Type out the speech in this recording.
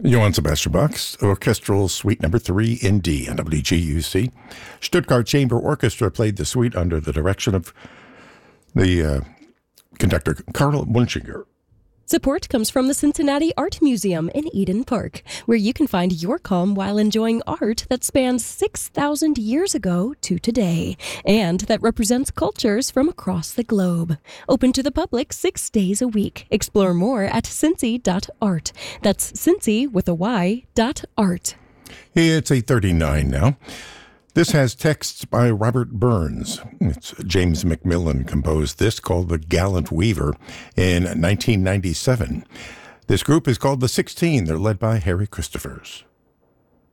Johann Sebastian Bach's Orchestral Suite Number 3 in D on WGUC. Stuttgart Chamber Orchestra played the suite under the direction of the conductor Karl Munchinger. Support comes from the Cincinnati Art Museum in Eden Park, where you can find your calm while enjoying art that spans 6,000 years ago to today, and that represents cultures from across the globe. Open to the public 6 days a week. Explore more at cincy.art. That's Cincy with a Y.art. It's 8:39 now. This has texts by Robert Burns. It's James Macmillan composed this, called The Gallant Weaver, in 1997. This group is called The 16. They're led by Harry Christophers.